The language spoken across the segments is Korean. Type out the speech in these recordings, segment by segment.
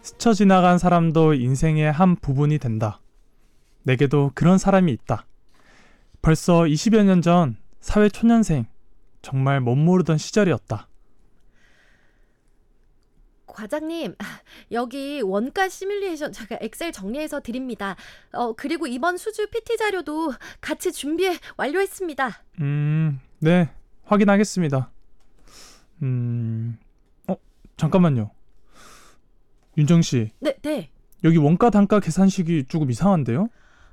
스쳐 지나간 사람도 인생의 한 부분이 된다. 내게도 그런 사람이 있다. 벌써 20여 년 전 사회 초년생, 정말 못 모르던 시절이었다. 과장님, 여기 원가 시뮬레이션 제가 엑셀 정리해서 드립니다. 그리고 이번 수주 PT 자료도 같이 준비해 완료했습니다. 네, 확인하겠습니다. 어, 잠깐만요. 윤정 씨, 네, 네. 여기 원가 단가 계산식이 조금 이상한데요?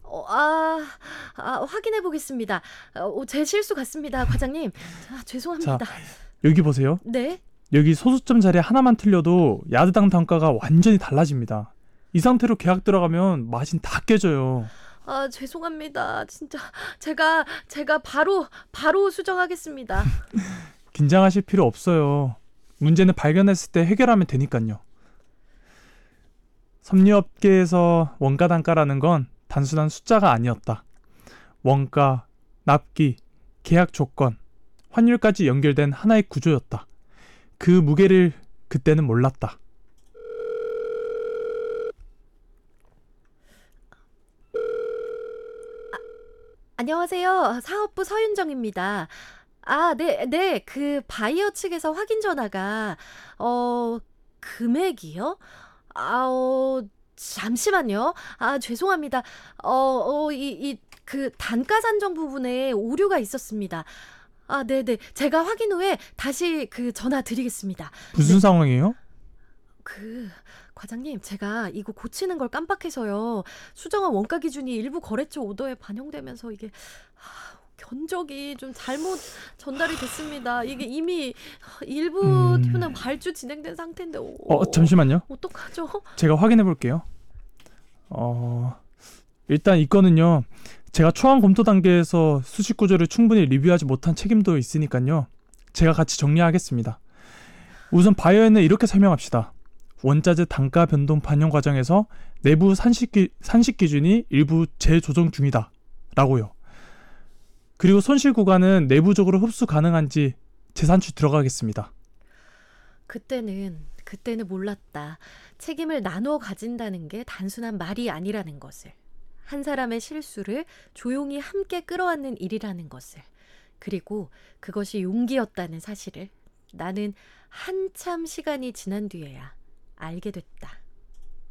확인해 보겠습니다. 제 실수 같습니다, 과장님. 자, 죄송합니다. 여기 보세요. 네. 여기 소수점 자리 하나만 틀려도 야드당 단가가 완전히 달라집니다. 이 상태로 계약 들어가면 마진 다 깨져요. 죄송합니다. 진짜 제가 바로 수정하겠습니다. 긴장하실 필요 없어요. 문제는 발견했을 때 해결하면 되니까요. 섬유업계에서 원가 단가라는 건 단순한 숫자가 아니었다. 원가, 납기, 계약 조건, 환율까지 연결된 하나의 구조였다. 그 무게를 그때는 몰랐다. 안녕하세요. 사업부 서윤정입니다. 네. 그 바이어 측에서 확인 전화가 금액이요? 잠시만요. 죄송합니다. 그 단가 산정 부분에 오류가 있었습니다. 네네. 제가 확인 후에 다시 그 전화 드리겠습니다. 무슨 네. 상황이에요? 과장님, 제가 이거 고치는 걸 깜빡해서요. 수정한 원가 기준이 일부 거래처 오더에 반영되면서 이게 견적이 좀 잘못 전달이 됐습니다. 이게 이미 일부 튜는 발주 진행된 상태인데 잠시만요. 어떡하죠? 제가 확인해 볼게요. 일단 이 건은요. 제가 초안 검토 단계에서 수식 구조를 충분히 리뷰하지 못한 책임도 있으니까요. 제가 같이 정리하겠습니다. 우선 바이어에는 이렇게 설명합시다. 원자재 단가 변동 반영 과정에서 내부 산식 기준이 일부 재조정 중이다. 라고요. 그리고 손실 구간은 내부적으로 흡수 가능한지 재산출 들어가겠습니다. 그때는 몰랐다. 책임을 나눠 가진다는 게 단순한 말이 아니라는 것을. 한 사람의 실수를 조용히 함께 끌어안는 일이라는 것을. 그리고 그것이 용기였다는 사실을 나는 한참 시간이 지난 뒤에야 알게 됐다.